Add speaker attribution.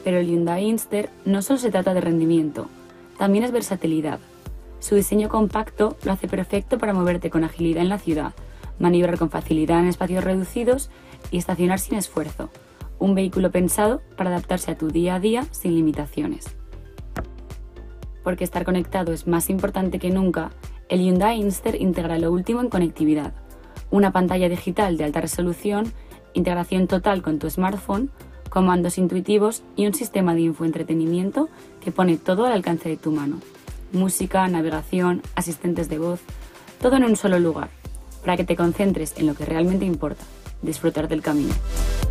Speaker 1: Pero el Hyundai Inster no solo se trata de rendimiento, también es versatilidad. Su diseño compacto lo hace perfecto para moverte con agilidad en la ciudad, maniobrar con facilidad en espacios reducidos y estacionar sin esfuerzo. Un vehículo pensado para adaptarse a tu día a día sin limitaciones. Porque estar conectado es más importante que nunca, el Hyundai Inster integra lo último en conectividad. Una pantalla digital de alta resolución, integración total con tu smartphone, comandos intuitivos y un sistema de infoentretenimiento que pone todo al alcance de tu mano. Música, navegación, asistentes de voz, todo en un solo lugar, para que te concentres en lo que realmente importa, disfrutar del camino.